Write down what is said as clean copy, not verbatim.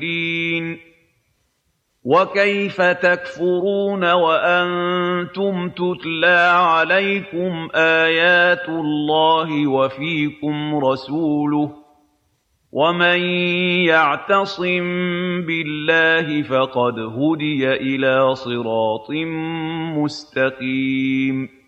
وَكَيْفَ تَكْفُرُونَ وَأَنتُمْ تُتْلَىٰ عَلَيْكُمْ آيَاتُ اللَّهِ وَفِيكُمْ رَسُولُهُ ۗ وَمَن يَعْتَصِم بِاللَّهِ فَقَدْ هُدِيَ إِلَىٰ صِرَاطٍ مُّسْتَقِيمٍ